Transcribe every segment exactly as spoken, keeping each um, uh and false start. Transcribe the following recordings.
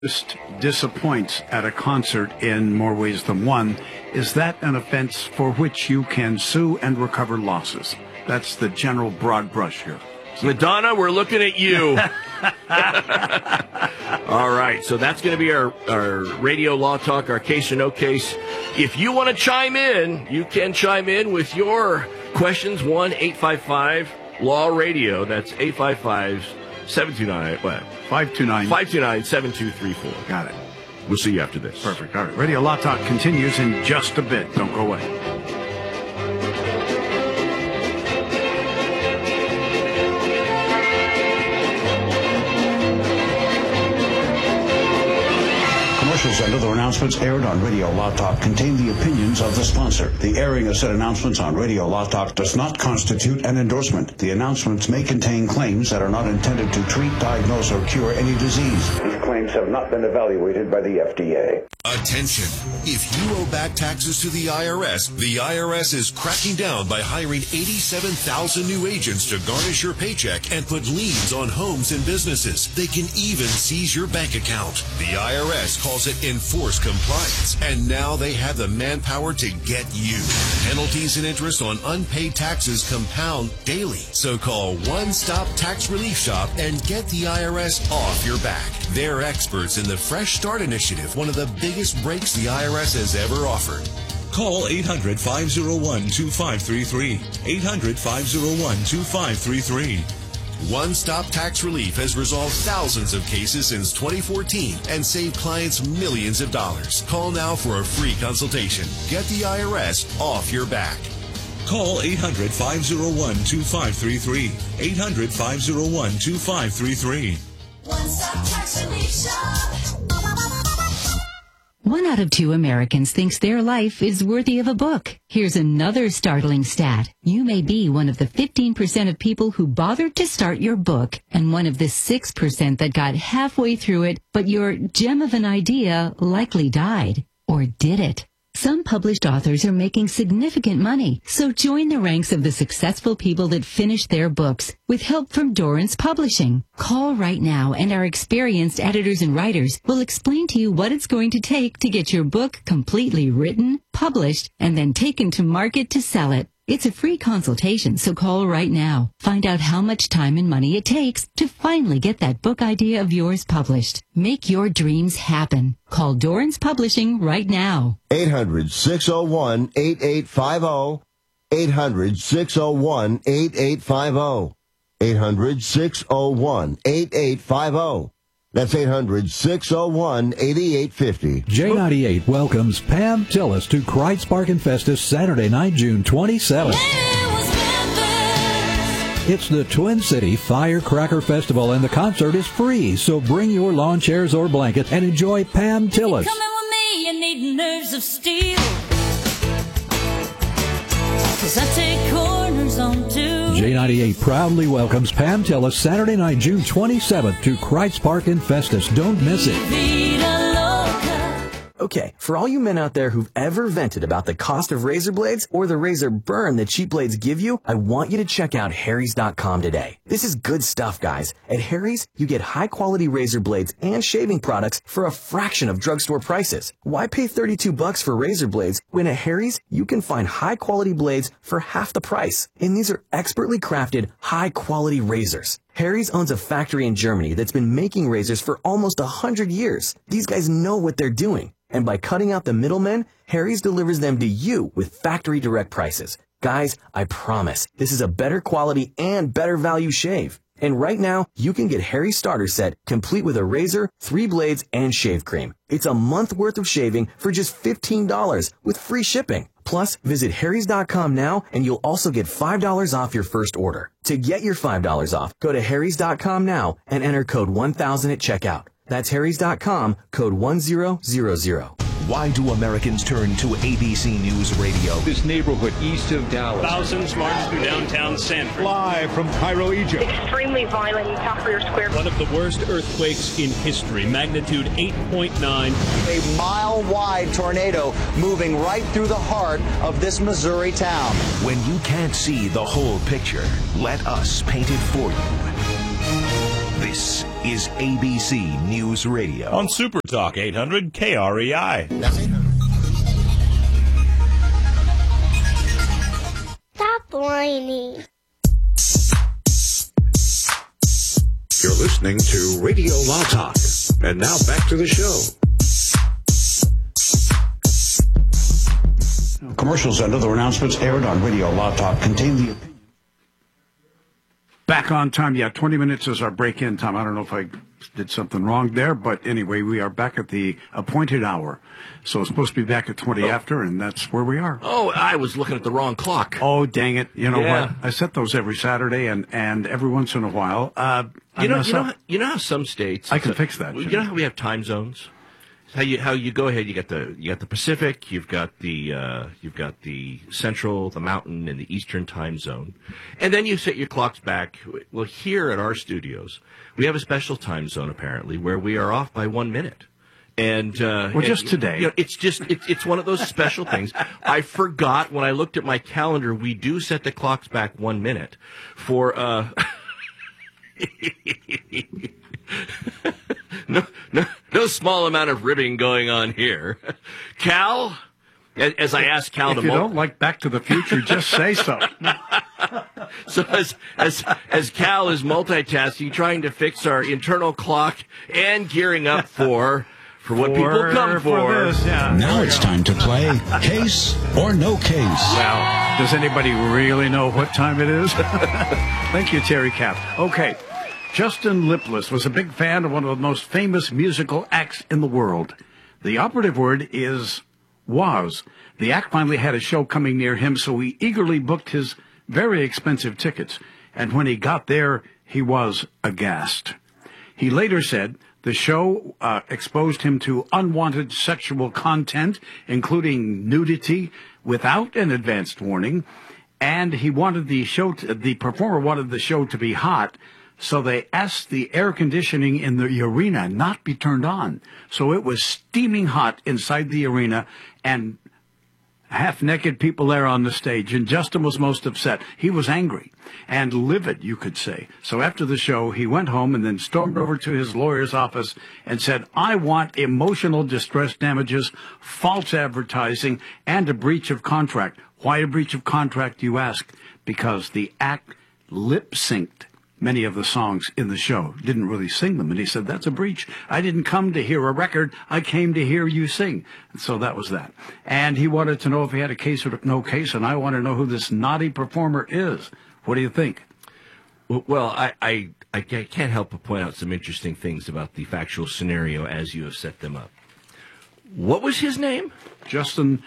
disappoints at a concert in more ways than one, is that an offense for which you can sue and recover losses? That's the general broad brush here. Madonna, we're looking at you. All right, so that's going to be our, our radio law talk, our case or no case. If you want to chime in, you can chime in with your questions. one eight five five law radio. That's eight five five, seven two nine, what? five two nine. five two nine, seven two three four. Got it. We'll see you after this. Perfect. All right. Radio Law Talk continues in just a bit. Don't go away. Commercials and other announcements aired on Radio Law Talk contain the opinions of the sponsor. The airing of said announcements on Radio Law Talk does not constitute an endorsement. The announcements may contain claims that are not intended to treat, diagnose, or cure any disease. These claims have not been evaluated by the F D A. Attention! If you owe back taxes to the I R S, the I R S is cracking down by hiring eighty-seven thousand new agents to garnish your paycheck and put liens on homes and businesses. They can even seize your bank account. The I R S calls it enforced compliance, and now they have the manpower to get you. Penalties and interest on unpaid taxes compound daily. So call One Stop Tax Relief Shop and get the I R S off your back. They're experts in the Fresh Start Initiative, one of the biggest breaks the I R S has ever offered. Call eight hundred, five oh one, two five three three. eight hundred, five oh one, two five three three. One Stop Tax Relief has resolved thousands of cases since twenty fourteen and saved clients millions of dollars. Call now for a free consultation. Get the I R S off your back. Call eight hundred, five oh one, two five three three. eight hundred, five oh one, two five three three. One Stop Tax Relief Shop. One out of two Americans thinks their life is worthy of a book. Here's another startling stat. You may be one of the fifteen percent of people who bothered to start your book, and one of the six percent that got halfway through it, but your gem of an idea likely died. Or did it? Some published authors are making significant money, so join the ranks of the successful people that finish their books with help from Dorrance Publishing. Call right now, and our experienced editors and writers will explain to you what it's going to take to get your book completely written, published, and then taken to market to sell it. It's a free consultation, so call right now. Find out how much time and money it takes to finally get that book idea of yours published. Make your dreams happen. Call Dorrance Publishing right now. eight hundred, six oh one, eight eight five oh. eight hundred, six oh one, eight eight five oh. eight hundred, six oh one, eight eight five oh. That's eight hundred, six oh one, eight eight five oh. J ninety-eight welcomes Pam Tillis to Kreitz Park and Festus Saturday night, June twenty-seventh. It's the Twin City Firecracker Festival, and the concert is free, so bring your lawn chairs or blanket and enjoy Pam Tillis. Coming with me, you need nerves of steel. 'Cause I take corners on two. J ninety-eight proudly welcomes Pam Tillis Saturday night, June twenty-seventh to Kreitz Park and Festus. Don't miss it. Okay, for all you men out there who've ever vented about the cost of razor blades or the razor burn that cheap blades give you, I want you to check out Harry's dot com today. This is good stuff, guys. At Harry's, you get high-quality razor blades and shaving products for a fraction of drugstore prices. Why pay thirty-two bucks for razor blades when at Harry's you can find high-quality blades for half the price? And these are expertly crafted, high-quality razors. Harry's owns a factory in Germany that's been making razors for almost a hundred years. These guys know what they're doing. And by cutting out the middlemen, Harry's delivers them to you with factory direct prices. Guys, I promise, this is a better quality and better value shave. And right now, you can get Harry's starter set complete with a razor, three blades, and shave cream. It's a month worth of shaving for just fifteen dollars with free shipping. Plus, visit Harry's dot com now and you'll also get five dollars off your first order. To get your five dollars off, go to Harry's dot com now and enter code one thousand at checkout. That's Harry's dot com, code one thousand. Why do Americans turn to A B C News Radio? This neighborhood east of Dallas. Thousands march through downtown Sanford. Live from Cairo, Egypt. Extremely violent in Tahrir Square. One of the worst earthquakes in history, magnitude eight point nine. A mile-wide tornado moving right through the heart of this Missouri town. When you can't see the whole picture, let us paint it for you. This is A B C News Radio. On Super Talk eight hundred K R E I. Stop whining. You're listening to Radio Law Talk. And now back to the show. Commercials and other announcements aired on Radio Law Talk contain the opinion. Back on time. Yeah, twenty minutes is our break-in time. I don't know if I did something wrong there, but anyway, we are back at the appointed hour. So it's supposed to be back at twenty oh. after, and that's where we are. Oh, I was looking at the wrong clock. Oh, dang it. You know yeah. what? I set those every Saturday, and, and every once in a while, uh, you know, you know, how, you know how some states... I can fix that. You know how we have time zones? How you how you go ahead? You got the you got the Pacific, you've got the uh, you've got the Central, the Mountain, and the Eastern time zone, and then you set your clocks back. Well, here at our studios, we have a special time zone apparently where we are off by one minute. And uh, well, just and, today, you know, it's just it, it's one of those special things. I forgot when I looked at my calendar. We do set the clocks back one minute for. Uh, No, no, no small amount of ribbing going on here. Cal, as I asked Cal if to... If you mul- don't like Back to the Future, just say so. So as, as, as Cal is multitasking, trying to fix our internal clock and gearing up for... For what for, people come for. for this, yeah. Now it's time to play Case or No Case. Well, does anybody really know what time it is? Thank you, Terry Cap. Okay. Justin Lipless was a big fan of one of the most famous musical acts in the world. The operative word is was. The act finally had a show coming near him, so he eagerly booked his very expensive tickets. And when he got there, he was aghast. He later said the show uh, exposed him to unwanted sexual content, including nudity, without an advanced warning. And he wanted the show, to, the performer wanted the show to be hot. So they asked the air conditioning in the arena not be turned on. So it was steaming hot inside the arena and half-naked people there on the stage. And Justin was most upset. He was angry and livid, you could say. So after the show, he went home and then stormed over to his lawyer's office and said, I want emotional distress damages, false advertising, and a breach of contract. Why a breach of contract, you ask? Because the act lip-synced many of the songs in the show, didn't really sing them. And he said, that's a breach. I didn't come to hear a record. I came to hear you sing. And so that was that. And he wanted to know if he had a case or no case, and I want to know who this naughty performer is. What do you think? Well, I, I, I can't help but point out some interesting things about the factual scenario as you have set them up. What was his name? Justin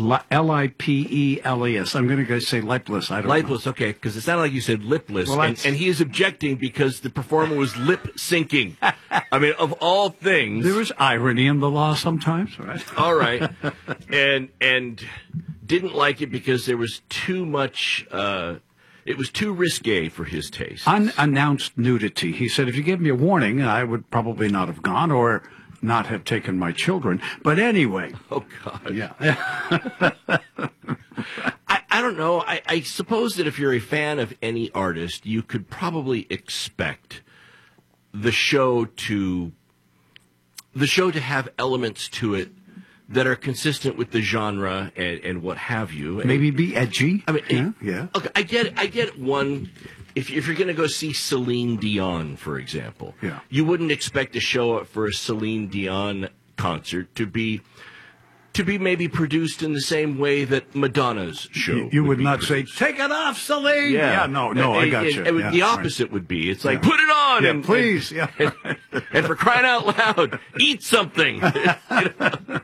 L I P E L E S. I'm going to say lipless. I don't lipless, know. okay, because it sounded like you said lipless. Well, and, and he is objecting because the performer was lip syncing. I mean, of all things. There is irony in the law sometimes, right? All right. And and didn't like it because there was too much, uh, it was too risque for his taste. Unannounced nudity. He said, if you gave me a warning, I would probably not have gone, or not have taken my children. But anyway. Oh, God. Yeah. I, I don't know. I, I suppose that if you're a fan of any artist, you could probably expect the show to the show to have elements to it that are consistent with the genre and, and what have you. Maybe be edgy. I mean, yeah. yeah. Okay, I get I get one. If, if you're going to go see Celine Dion, for example, yeah. you wouldn't expect a show for a Celine Dion concert to be to be maybe produced in the same way that Madonna's show. You, you would, would not produced. say, take it off, Celine! Yeah, yeah no, no, and, I got and, you. And yeah, the opposite right. would be, it's like, yeah. put it on! Yeah, and, please! And, yeah. and, and for crying out loud, eat something! I,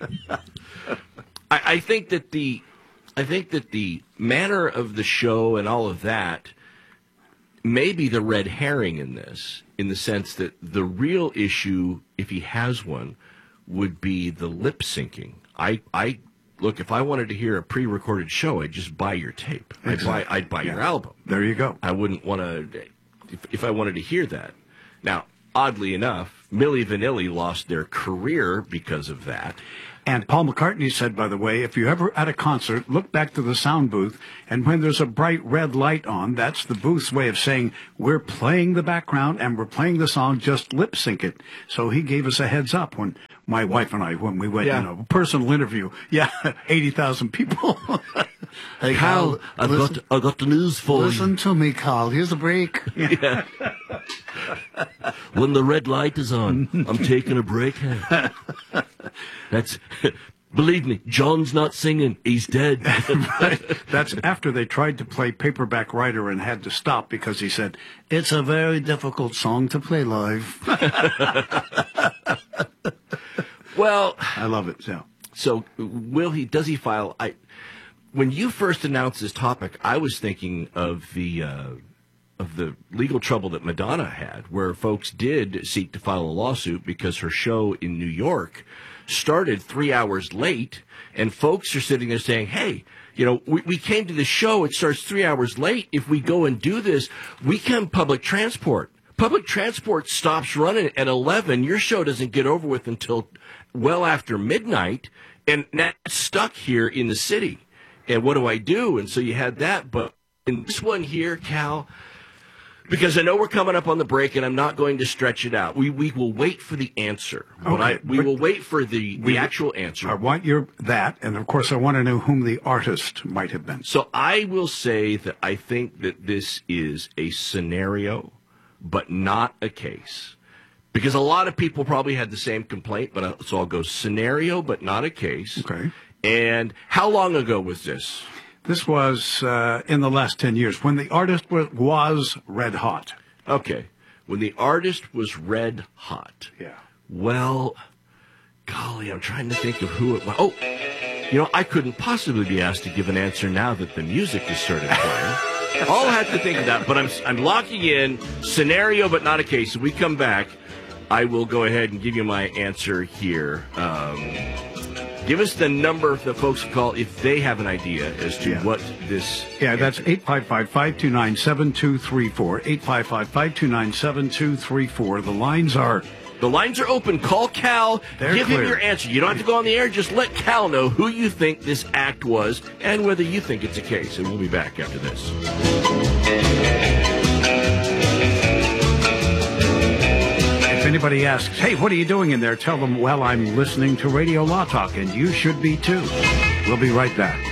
I think that the I think that the manner of the show and all of that may be the red herring in this, in the sense that the real issue, if he has one, would be the lip syncing. I, I look, if I wanted to hear a pre-recorded show, I'd just buy your tape. Exactly. I'd buy, I'd buy yeah. your album. There you go. I wouldn't want to, if, if I wanted to hear that. Now, oddly enough, Milli Vanilli lost their career because of that. And Paul McCartney said, by the way, if you're ever at a concert, look back to the sound booth, and when there's a bright red light on, that's the booth's way of saying, we're playing the background and we're playing the song, just lip sync it. So he gave us a heads up when my wife and I, when we went, Yeah. you know, personal interview. Yeah, eighty thousand people. Hey, Carl, I've listen- got I've got the news for Listen to me, Carl. Here's a break. Yeah. When the red light is on, I'm taking a break. That's, believe me, John's not singing. He's dead. Right. That's after they tried to play Paperback Writer and had to stop because he said, it's a very difficult song to play live. Well, I love it. Yeah. So, will he? Does he file? I. When you first announced this topic, I was thinking of the uh, of the legal trouble that Madonna had, where folks did seek to file a lawsuit because her show in New York started three hours late, and folks are sitting there saying, "Hey, you know, we, we came to the show. It starts three hours late. If we go and do this, we can public transport. Public transport stops running at eleven. Your show doesn't get over with until well after midnight, and that's stuck here in the city. And what do I do?" And so you had that. But in this one here, Cal, because I know we're coming up on the break, and I'm not going to stretch it out. We we will wait for the answer. But Okay, I, we but will wait for the, the we- actual answer. I want your that, and of course I want to know whom the artist might have been. So I will say that I think that this is a scenario, but not a case. Because a lot of people probably had the same complaint, but I, so I'll go scenario, but not a case. Okay. And how long ago was this? This was uh, in the last ten years when the artist was, was red hot. Okay. When the artist was red hot. Yeah. Well, golly, I'm trying to think of who it was. Oh, you know, I couldn't possibly be asked to give an answer now that the music has started playing. I'll have to think of that, but I'm I'm locking in scenario, but not a case. So we come back, I will go ahead and give you my answer here. Um, give us the number that folks can call if they have an idea as to Yeah. what this... Yeah, that's eight five five, five two nine, seven two three four, eight five five, five two nine, seven two three four. The lines are... The lines are open. Call Cal. They're Give him clear. your answer. You don't have to go on the air. Just let Cal know who you think this act was and whether you think it's a case. And we'll be back after this. If anybody asks, hey, what are you doing in there? Tell them, well, I'm listening to Radio Law Talk, and you should be too. We'll be right back.